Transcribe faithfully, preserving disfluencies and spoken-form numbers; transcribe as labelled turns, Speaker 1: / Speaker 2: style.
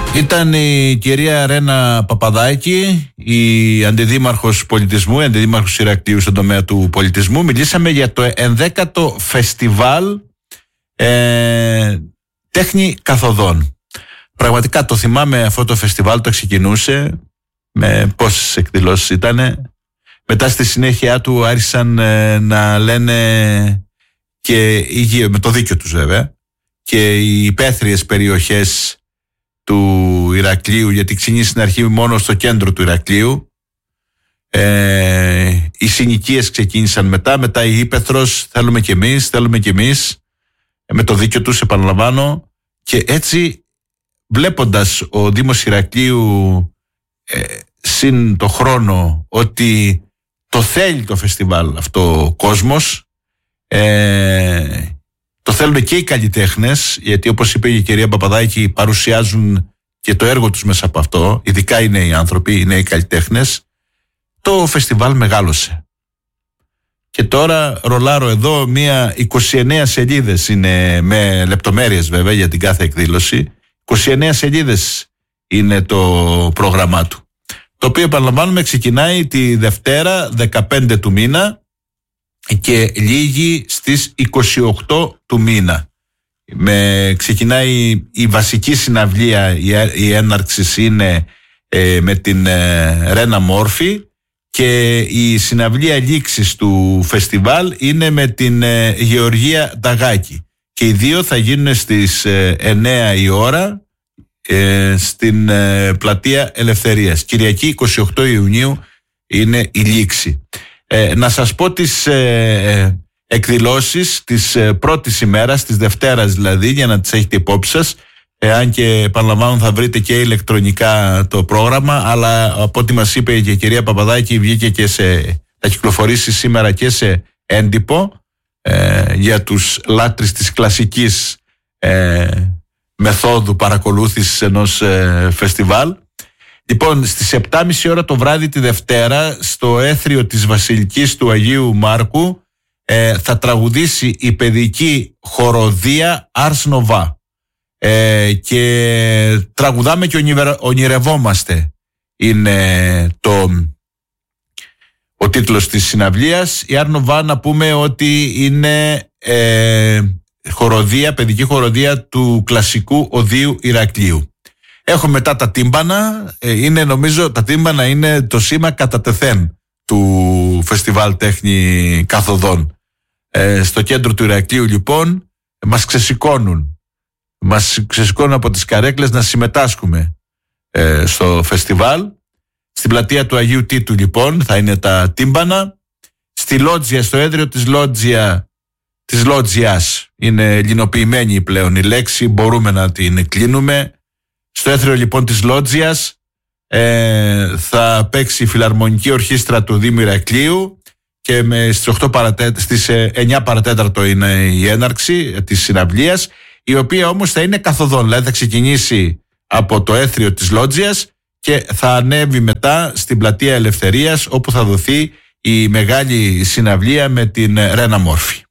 Speaker 1: Ήταν η κυρία Ρένα Παπαδάκη, η αντιδήμαρχος πολιτισμού, η αντιδήμαρχος Ηρακλείου στον τομέα του πολιτισμού. Μιλήσαμε για το ενδέκατο φεστιβάλ ε, τέχνη καθοδών. Πραγματικά το θυμάμαι, αυτό το φεστιβάλ το ξεκινούσε με πόσες εκδηλώσεις ήτανε. Μετά στη συνέχεια του άρχισαν ε, να λένε και με το δίκιο τους βέβαια και οι υπαίθριες περιοχές του Ηρακλείου, γιατί ξεκίνησε στην αρχή μόνο στο κέντρο του Ηρακλείου. Ε, οι συνοικίες ξεκίνησαν μετά, μετά η ύπαιθρος, θέλουμε κι εμείς, θέλουμε κι εμείς, με το δίκιο τους, επαναλαμβάνω. Και έτσι, βλέποντας ο Δήμος Ηρακλείου ε, συν το χρόνο ότι το θέλει το φεστιβάλ αυτό ο κόσμος, ε, το θέλουν και οι καλλιτέχνες, γιατί όπως είπε η κυρία Παπαδάκη, παρουσιάζουν και το έργο τους μέσα από αυτό, ειδικά οι νέοι άνθρωποι, οι νέοι καλλιτέχνες. Το φεστιβάλ μεγάλωσε. Και τώρα ρολάρω εδώ μία είκοσι εννέα σελίδες, είναι με λεπτομέρειες βέβαια για την κάθε εκδήλωση. είκοσι εννέα σελίδες είναι το πρόγραμμά του, το οποίο επαναλαμβάνουμε ξεκινάει τη Δευτέρα δεκαπέντε του μήνα και λήγει στις είκοσι οκτώ του μήνα. Με, ξεκινάει η βασική συναυλία, η, η έναρξη είναι ε, με την ε, Ρένα Μόρφη, και η συναυλία λήξης του φεστιβάλ είναι με την ε, Γεωργία Νταγάκη, και οι δύο θα γίνουν στις ε, εννέα η ώρα ε, στην ε, Πλατεία Ελευθερίας. Κυριακή εικοστή ογδόη Ιουνίου είναι η λήξη. Ε, να σας πω τις ε, εκδηλώσεις της ε, πρώτης ημέρας, της Δευτέρας δηλαδή, για να τις έχετε υπόψη σας. Ε, αν και επαναλαμβάνω θα βρείτε και ηλεκτρονικά το πρόγραμμα, αλλά από ό,τι μας είπε και η κυρία Παπαδάκη, βγήκε και σε, θα κυκλοφορήσει σήμερα και σε έντυπο ε, για τους λάτρεις της κλασικής ε, μεθόδου παρακολούθησης ενός ε, φεστιβάλ. Λοιπόν, στις επτά και μισή ώρα το βράδυ τη Δευτέρα, στο έθριο της Βασιλικής του Αγίου Μάρκου, ε, θα τραγουδήσει η παιδική χοροδία Ars Nova. Ε, και τραγουδάμε και ονειρευόμαστε είναι το, ο τίτλος της συναυλίας. Η Ars Nova, να πούμε ότι είναι ε, χοροδία, παιδική χοροδία του κλασικού οδείου Ηρακλείου. Έχω μετά τα τύμπανα, είναι, νομίζω τα τύμπανα είναι το σήμα κατά τεθέν του φεστιβάλ τέχνη καθοδών. Ε, στο κέντρο του Ηρακλείου λοιπόν μας ξεσηκώνουν, μας ξεσηκώνουν από τις καρέκλες να συμμετάσχουμε ε, στο φεστιβάλ. Στην πλατεία του Αγίου Τίτου λοιπόν θα είναι τα τύμπανα. Στη Λότζια, στο έδριο της Λότζια, της Λότζιας, είναι ελληνοποιημένη πλέον η λέξη, μπορούμε να την κλείνουμε. Στο έθριο λοιπόν της Λότζιας ε, θα παίξει η Φιλαρμονική Ορχήστρα του Δήμου Ηρακλείου, και με στις, οκτώ παρατέ, στις εννιά παρατέταρτο είναι η έναρξη της συναυλίας, η οποία όμως θα είναι καθοδόν, δηλαδή θα ξεκινήσει από το έθριο της Λότζιας και θα ανέβει μετά στην Πλατεία Ελευθερίας, όπου θα δοθεί η μεγάλη συναυλία με την Ρένα Μόρφη.